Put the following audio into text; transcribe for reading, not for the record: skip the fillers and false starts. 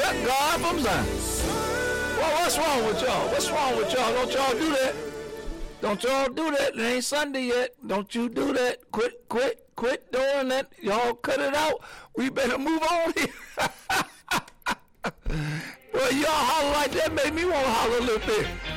God from Zion. Well, what's wrong with y'all? What's wrong with y'all? Don't y'all do that. Don't y'all do that. It ain't Sunday yet. Don't you do that. Quit doing that. Y'all cut it out. We better move on here. Well, y'all holler like that made me want to holler a little bit.